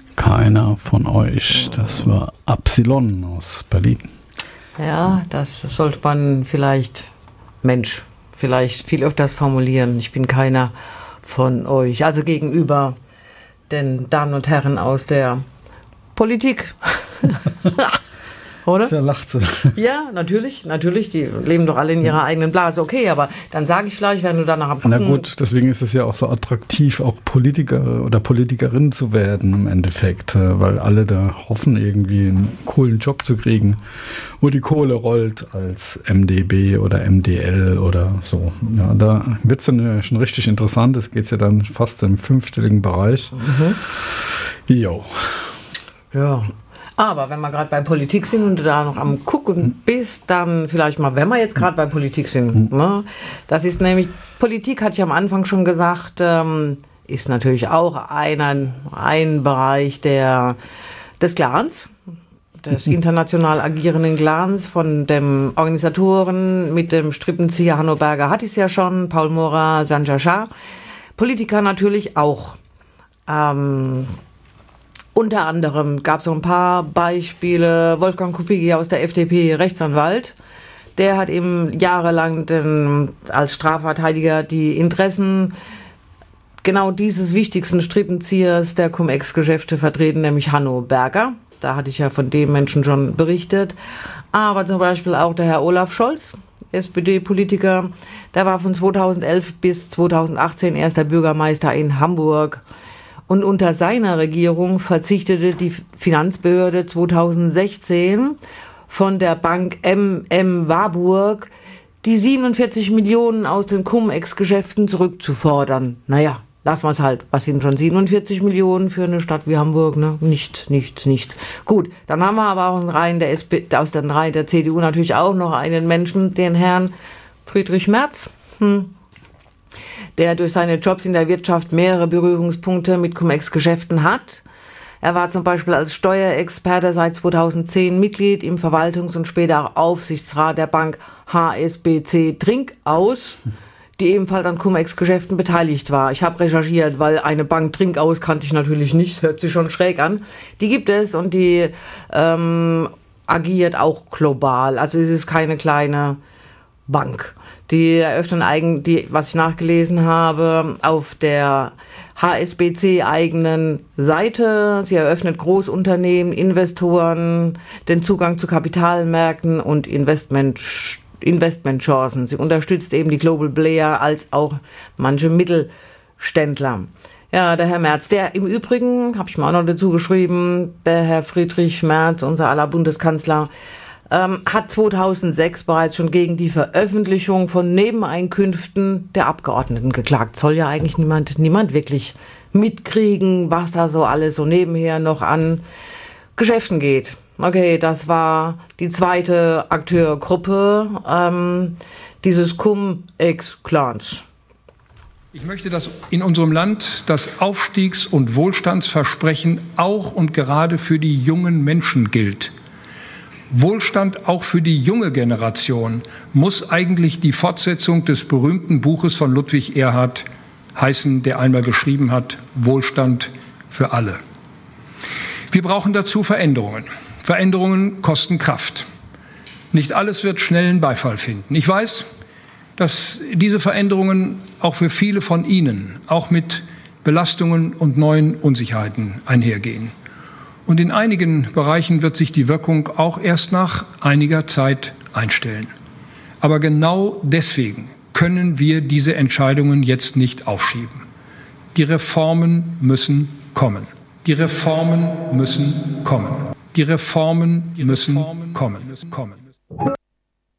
Keiner von euch. Das war Absilon aus Berlin. Ja, das sollte man vielleicht viel öfters formulieren. Ich bin keiner von euch. Also gegenüber den Damen und Herren aus der Politik. Oder? Ja, lacht sie. Ja, natürlich. Die leben doch alle in ihrer eigenen Blase. Okay, aber dann sage ich vielleicht, wenn du danach am Na gut, deswegen ist es ja auch so attraktiv, auch Politiker oder Politikerin zu werden im Endeffekt, weil alle da hoffen, irgendwie einen coolen Job zu kriegen, wo die Kohle rollt als MdB oder MdL oder so. Ja, da wird es dann schon richtig interessant. Es geht ja dann fast im 5-stelligen Bereich. Jo. Ja. Aber wenn wir gerade bei Politik sind und du da noch am Gucken bist, dann vielleicht mal, wenn wir jetzt gerade bei Politik sind, ne? Das ist nämlich, Politik, hatte ich am Anfang schon gesagt, ist natürlich auch ein Bereich des Clans, des international agierenden Clans, von dem Organisatoren mit dem Strippenzieher Hanno Berger hatte ich es ja schon, Paul Mora, Sanja Schah. Politiker natürlich auch. Unter anderem gab es so ein paar Beispiele. Wolfgang Kubicki aus der FDP, Rechtsanwalt, der hat eben jahrelang als Strafverteidiger die Interessen genau dieses wichtigsten Strippenziehers der Cum-Ex-Geschäfte vertreten, nämlich Hanno Berger. Da hatte ich ja von dem Menschen schon berichtet. Aber zum Beispiel auch der Herr Olaf Scholz, SPD-Politiker, der war von 2011 bis 2018 erster Bürgermeister in Hamburg. Und unter seiner Regierung verzichtete die Finanzbehörde 2016 von der Bank Warburg die 47 Millionen aus den Cum-Ex-Geschäften zurückzufordern. Naja, lassen wir es halt. Was sind schon 47 Millionen für eine Stadt wie Hamburg? Ne? Nichts. Gut, dann haben wir aber auch aus den Reihen der CDU natürlich auch noch einen Menschen, den Herrn Friedrich Merz, der durch seine Jobs in der Wirtschaft mehrere Berührungspunkte mit Cum-Ex-Geschäften hat. Er war zum Beispiel als Steuerexperte seit 2010 Mitglied im Verwaltungs- und später auch Aufsichtsrat der Bank HSBC Trinkaus, die ebenfalls an Cum-Ex-Geschäften beteiligt war. Ich habe recherchiert, weil eine Bank Trinkaus kannte ich natürlich nicht, hört sich schon schräg an. Die gibt es und die agiert auch global. Also es ist keine kleine Bank. Die eröffnen was ich nachgelesen habe, auf der HSBC eigenen Seite. Sie eröffnet Großunternehmen, Investoren den Zugang zu Kapitalmärkten und Investmentchancen. Sie unterstützt eben die Global Player als auch manche Mittelständler. Ja, der Herr Merz, der im Übrigen, habe ich mal auch noch dazu geschrieben, der Herr Friedrich Merz, unser aller Bundeskanzler, hat 2006 bereits schon gegen die Veröffentlichung von Nebeneinkünften der Abgeordneten geklagt. Soll ja eigentlich niemand wirklich mitkriegen, was da so alles so nebenher noch an Geschäften geht. Okay, das war die zweite Akteurgruppe dieses Cum-Ex-Clans. Ich möchte, dass in unserem Land das Aufstiegs- und Wohlstandsversprechen auch und gerade für die jungen Menschen gilt. Wohlstand auch für die junge Generation muss eigentlich die Fortsetzung des berühmten Buches von Ludwig Erhard heißen, der einmal geschrieben hat, Wohlstand für alle. Wir brauchen dazu Veränderungen. Veränderungen kosten Kraft. Nicht alles wird schnellen Beifall finden. Ich weiß, dass diese Veränderungen auch für viele von Ihnen, auch mit Belastungen und neuen Unsicherheiten einhergehen. Und in einigen Bereichen wird sich die Wirkung auch erst nach einiger Zeit einstellen. Aber genau deswegen können wir diese Entscheidungen jetzt nicht aufschieben. Die Reformen müssen kommen. Die Reformen müssen kommen. Die Reformen müssen kommen.